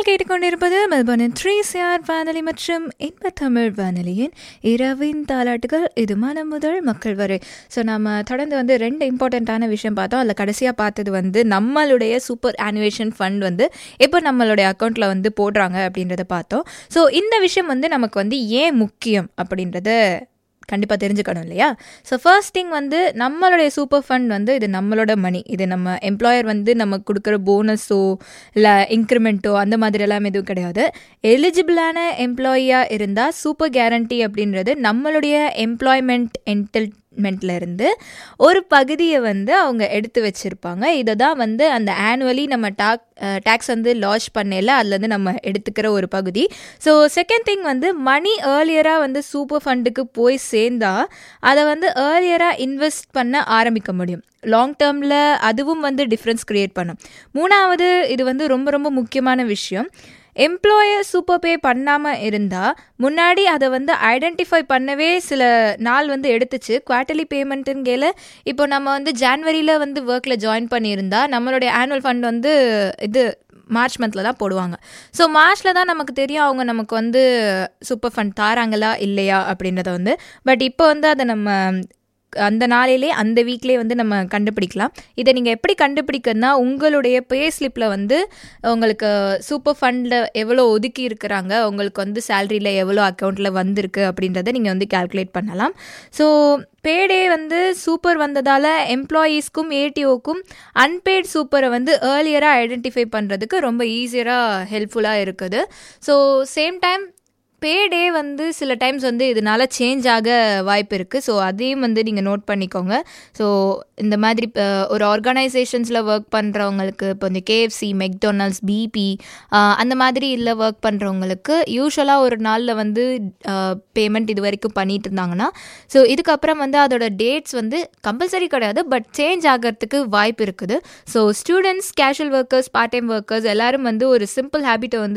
கேட்டுக்கொண்டிருப்பது மெல்பர்னின் 3CR வானொலி மற்றும் இன்ப தமிழ் வானொலியின் இரவின் தாலாட்டுகள். இது மனம் முதல் மக்கள் வரை. ஸோ நம்ம தொடர்ந்து 2 இம்பார்ட்டண்ட்டான விஷயம் பார்த்தோம். அதில் கடைசியாக பார்த்தது நம்மளுடைய சூப்பர் ஆனுவேஷன் ஃபண்ட் எப்போ நம்மளுடைய அக்கௌண்ட்டில் போடுறாங்க அப்படின்றத பார்த்தோம். ஸோ இந்த விஷயம் நமக்கு ஏன் முக்கியம் அப்படின்றத கண்டிப்பாக தெரிஞ்சுக்கணும் இல்லையா? ஸோ ஃபர்ஸ்ட் திங் நம்மளுடைய சூப்பர் ஃபண்ட் இது நம்மளோட மணி. இது நம்ம எம்ப்ளாயர் நமக்கு கொடுக்குற போனஸோ இல்லை இன்க்ரிமெண்ட்டோ அந்த மாதிரி எல்லாம் எதுவும் கிடையாது. எலிஜிபிளான எம்ப்ளாயியாக இருந்தால் சூப்பர் கேரண்டி அப்படின்றது நம்மளுடைய எம்ப்ளாய்மெண்ட் இருந்து ஒரு பகுதியை அவங்க எடுத்து வச்சுருப்பாங்க. இதை தான் அந்த ஆனுவலி நம்ம டேக்ஸ் லான்ச் பண்ணல அதுலேருந்து நம்ம எடுத்துக்கிற ஒரு பகுதி. ஸோ செகண்ட் திங் மணி ஏர்லியராக சூப்பர் ஃபண்டுக்கு போய் சேர்ந்தா அதை ஏர்லியராக இன்வெஸ்ட் பண்ண ஆரம்பிக்க முடியும். லாங் டேர்மில் அதுவும் டிஃப்ரென்ஸ் க்ரியேட் பண்ணும். மூணாவது இது ரொம்ப ரொம்ப முக்கியமான விஷயம். எம்ப்ளாயர் சூப்பர் பே பண்ணாமல் இருந்தால் முன்னாடி அதை ஐடென்டிஃபை பண்ணவே சில நாள் எடுத்துச்சு. குவார்ட்டர்லி பேமெண்ட்டுங்கல இப்போ நம்ம ஜான்வரியில் ஒர்க்கில் ஜாயின் பண்ணியிருந்தா நம்மளுடைய ஆனுவல் ஃபண்ட் இது மார்ச் மந்தில் தான் போடுவாங்க. ஸோ மார்ச்சில் தான் நமக்கு தெரியும் அவங்க நமக்கு சூப்பர் ஃபண்ட் தாராங்களா இல்லையா அப்படின்றத பட் இப்போ அதை நம்ம அந்த நாளிலே அந்த வீக்லேயே நம்ம கண்டுபிடிக்கலாம். இதை நீங்கள் எப்படி கண்டுபிடிக்கணும்னா உங்களுடைய பே ஸ்லிப்பில் உங்களுக்கு சூப்பர் ஃபண்டில் எவ்வளோ ஒதுக்கி இருக்கிறாங்க, உங்களுக்கு சேலரியில் எவ்வளோ அக்கௌண்ட்டில் வந்திருக்கு அப்படின்றத நீங்கள் கால்குலேட் பண்ணலாம். ஸோ பேடே சூப்பர் வந்ததால் எம்ப்ளாயீஸ்க்கும் ஏடிஓக்கும் அன்பெய்ட் சூப்பரை ஏர்லியராக ஐடென்டிஃபை பண்ணுறதுக்கு ரொம்ப ஈஸியராக ஹெல்ப்ஃபுல்லாக இருக்குது. ஸோ சேம் டைம் பேடே சில டைம்ஸ் இதனால் சேஞ்ச் ஆக வாய்ப்பு இருக்குது. ஸோ அதையும் நீங்கள் நோட் பண்ணிக்கோங்க. ஸோ இந்த மாதிரி ஒரு ஆர்கனைசேஷன்ஸில் ஒர்க் பண்ணுறவங்களுக்கு இப்போ இந்த கேஎஃப்சி, மெக்டொனால்ட்ஸ், பிபி அந்த மாதிரி இல்லை ஒர்க் பண்ணுறவங்களுக்கு யூஸ்வலாக ஒரு நாளில் பேமெண்ட் இது வரைக்கும் பண்ணிட்டு இருந்தாங்கன்னா ஸோ இதுக்கப்புறம் அதோட டேட்ஸ் கம்பல்சரி கிடையாது, பட் சேஞ்ச் ஆகிறதுக்கு வாய்ப்பு இருக்குது. So students, casual workers, part time workers எல்லாரும் ஒரு சிம்பிள் ஹேபிட்டை